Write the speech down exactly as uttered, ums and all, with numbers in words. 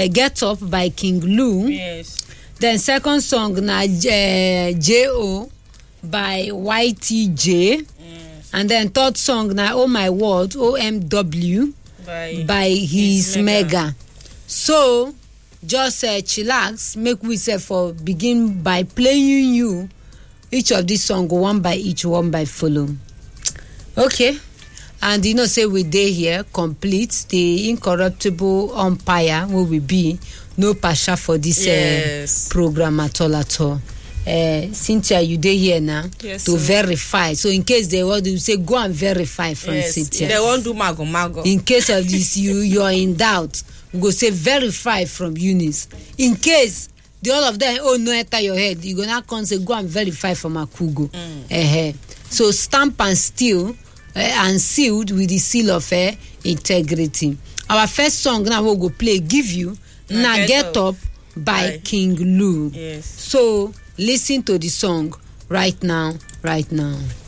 Get Up by King Lou. Yes. Then second song na uh, J O by Y T J. Yes. And then third song na Oh My World, O M W By, by His Mega. Mega. So just uh, chillax, make we say for begin by playing you each of these songs one by each, one by follow. Okay. And you know say we dey here complete, the incorruptible umpire who will be no pasha for this yes. uh, program at all at all. Uh, Cynthia, you dey here now yes, to sir. verify. So in case they want to say go and verify from yes. Cynthia. They won't do mago mago. In case of this, you you are in doubt, we go say verify from Eunice. In case the all of them oh no enter your head, you gonna come say go and verify from Akugo. Mm. Uh-huh. So stamp and seal. Uh, and sealed with the seal of uh, integrity. Our first song now we'll go play give you Na Get, Get Up, Up by, by King Lou. Yes. So listen to the song right now, right now.